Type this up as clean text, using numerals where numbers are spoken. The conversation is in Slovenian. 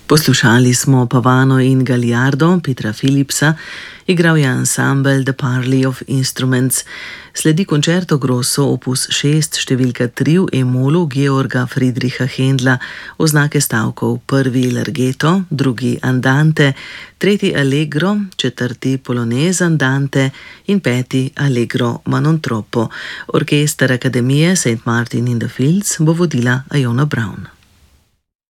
Poslušali smo Pavano in Gagliardo Petra Philipsa, igral je ansambel The Parley of Instruments. Sledi koncerto grosso opus 6 številka 3 v e-molu Georga Friedricha Händla, oznake stavkov: prvi larghetto, drugi andante, tretji allegro, četrti polonez andante in peti allegro ma non troppo. Orkester Akademije St. Martin in the Fields bo vodila Iona Brown.